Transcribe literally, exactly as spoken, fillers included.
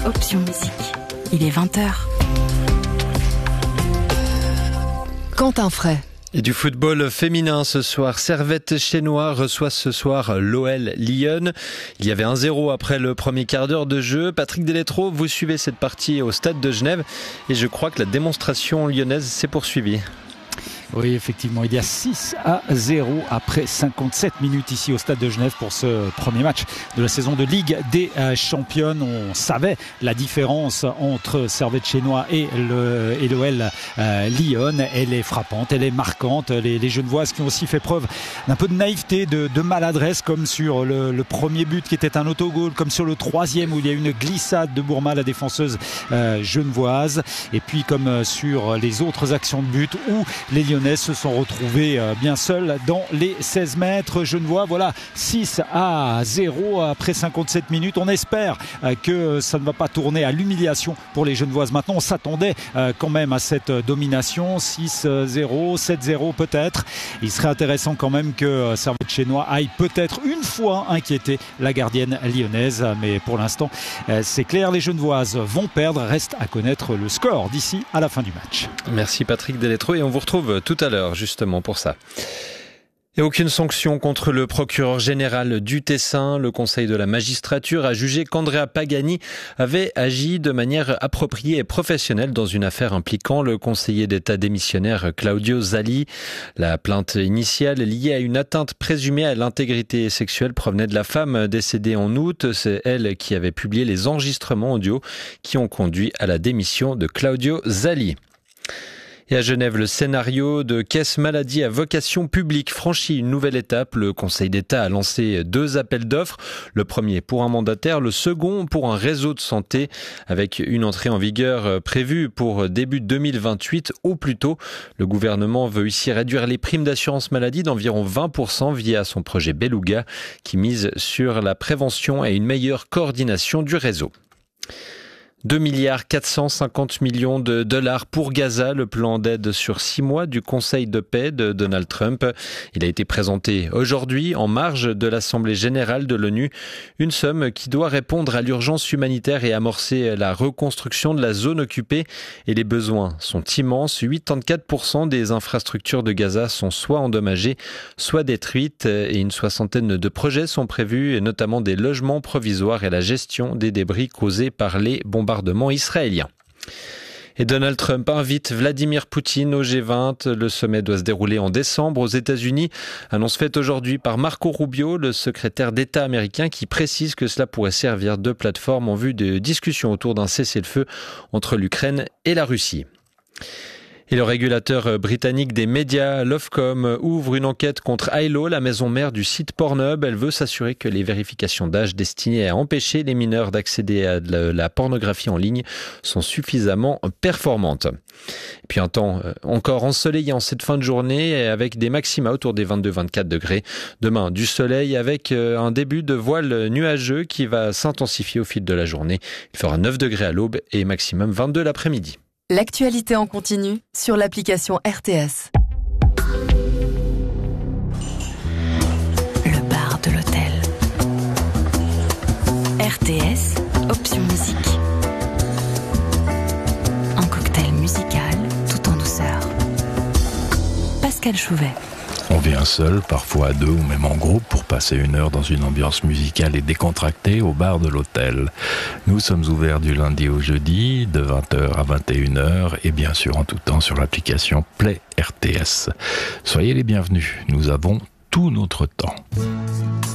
Option Musique. Il est vingt heures. Quentin Fray. Et du football féminin ce soir, Servette Chénois reçoit ce soir l'O L Lyon. Il y avait un zéro après le premier quart d'heure de jeu. Patrick Deletro, vous suivez cette partie au stade de Genève et je crois que la démonstration lyonnaise s'est poursuivie. Oui, effectivement, il y a six à zéro après cinquante-sept minutes ici au stade de Genève pour ce premier match de la saison de Ligue des Championnes. On savait la différence entre Servette Chénois et le et l'O L euh, Lyon. Elle est frappante, elle est marquante. Les, les Genevoises qui ont aussi fait preuve d'un peu de naïveté, de, de maladresse, comme sur le, le premier but qui était un autogol, comme sur le troisième où il y a une glissade de Bourma, la défenseuse euh, genevoise, et puis comme sur les autres actions de but où les Lyonnais se sont retrouvés bien seuls dans les seize mètres. Genevois, voilà, six à zéro après cinquante-sept minutes. On espère que ça ne va pas tourner à l'humiliation pour les Genevoises. Maintenant, on s'attendait quand même à cette domination. six zéro, sept zéro peut-être. Il serait intéressant quand même que Servette Chénois aille peut-être une fois inquiéter la gardienne lyonnaise. Mais pour l'instant, c'est clair, les Genevoises vont perdre. Reste à connaître le score d'ici à la fin du match. Merci Patrick Deletro et on vous retrouve tout à l'heure justement pour ça. Et aucune sanction contre le procureur général du Tessin. Le conseil de la magistrature a jugé qu'Andrea Pagani avait agi de manière appropriée et professionnelle dans une affaire impliquant le conseiller d'État démissionnaire Claudio Zali. La plainte initiale liée à une atteinte présumée à l'intégrité sexuelle provenait de la femme décédée en août. C'est elle qui avait publié les enregistrements audio qui ont conduit à la démission de Claudio Zali. Et à Genève, le scénario de caisse maladie à vocation publique franchit une nouvelle étape. Le Conseil d'État a lancé deux appels d'offres. Le premier pour un mandataire, le second pour un réseau de santé, avec une entrée en vigueur prévue pour début deux mille vingt-huit au plus tôt. Le gouvernement veut ici réduire les primes d'assurance maladie d'environ vingt pour cent via son projet Beluga, qui mise sur la prévention et une meilleure coordination du réseau. deux milliards quatre cent cinquante millions de dollars pour Gaza, le plan d'aide sur six mois du Conseil de paix de Donald Trump. Il a été présenté aujourd'hui en marge de l'Assemblée générale de l'ONU. Une somme qui doit répondre à l'urgence humanitaire et amorcer la reconstruction de la zone occupée. Et les besoins sont immenses. quatre-vingt-quatorze pour cent des infrastructures de Gaza sont soit endommagées, soit détruites. Et une soixantaine de projets sont prévus, et notamment des logements provisoires et la gestion des débris causés par les bombardements israélien. Et Donald Trump invite Vladimir Poutine au G vingt. Le sommet doit se dérouler en décembre aux États-Unis. Annonce faite aujourd'hui par Marco Rubio, le secrétaire d'État américain, qui précise que cela pourrait servir de plateforme en vue de discussions autour d'un cessez-le-feu entre l'Ukraine et la Russie. Et le régulateur britannique des médias, l'Ofcom, ouvre une enquête contre Ailo, la maison mère du site Pornhub. Elle veut s'assurer que les vérifications d'âge destinées à empêcher les mineurs d'accéder à de la pornographie en ligne sont suffisamment performantes. Et puis un temps encore ensoleillé en cette fin de journée avec des maxima autour des vingt-deux à vingt-quatre degrés. Demain, du soleil avec un début de voile nuageux qui va s'intensifier au fil de la journée. Il fera neuf degrés à l'aube et maximum vingt-deux l'après-midi. L'actualité en continu sur l'application R T S. Le bar de l'hôtel. R T S, Option Musique. Un cocktail musical tout en douceur. Pascal Chouvet. On vient seul, parfois à deux ou même en groupe, pour passer une heure dans une ambiance musicale et décontractée au bar de l'hôtel. Nous sommes ouverts du lundi au jeudi, de vingt heures à vingt et une heures, et bien sûr en tout temps sur l'application Play R T S. Soyez les bienvenus, nous avons tout notre temps.